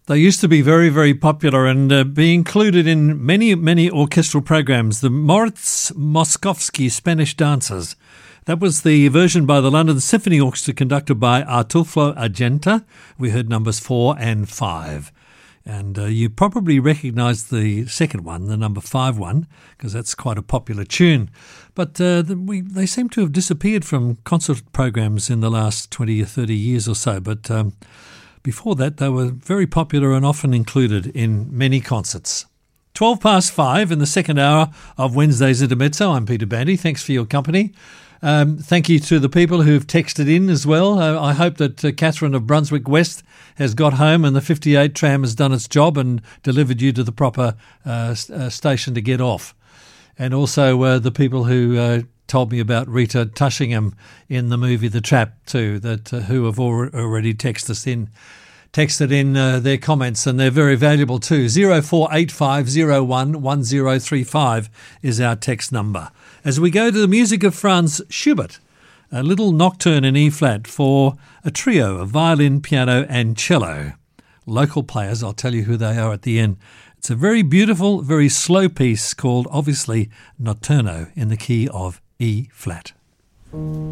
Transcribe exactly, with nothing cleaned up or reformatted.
They used to be very, very popular and uh, be included in many, many orchestral programs. The Moritz Moskowski Spanish Dancers. That was the version by the London Symphony Orchestra conducted by Artufo Argenta. We heard numbers four and five. And uh, you probably recognise the second one, the number five one, because that's quite a popular tune. But uh, the, we, they seem to have disappeared from concert programs in the last twenty or thirty years or so. But um, before that, they were very popular and often included in many concerts. twelve past five in the second hour of Wednesday's Intermezzo. I'm Peter Bandy. Thanks for your company. Um, thank you to the people who've texted in as well. Uh, I hope that uh, Catherine of Brunswick West has got home and the fifty-eight tram has done its job and delivered you to the proper uh, uh, station to get off. And also uh, the people who uh, told me about Rita Tushingham in the movie The Trap too, that uh, who have al- already texted us in. Texted in uh, their comments, and they're very valuable too. zero four eight five zero one one zero three five is our text number. As we go to the music of Franz Schubert, a little nocturne in E-flat for a trio of violin, piano and cello. Local players, I'll tell you who they are at the end. It's a very beautiful, very slow piece called, obviously, Notturno in the key of E-flat.